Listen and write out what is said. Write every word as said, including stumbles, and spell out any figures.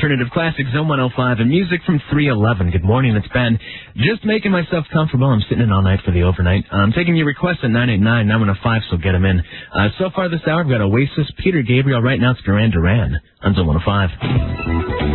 Alternative Classic, Zone one oh five, and music from three eleven. Good morning, it's Ben. Just making myself comfortable. I'm sitting in all night for the overnight. I'm taking your requests at nine eight nine, nine one oh five, so get them in. Uh, so far this hour, I've got Oasis, Peter Gabriel. Right now, it's Duran Duran on Zone one oh five.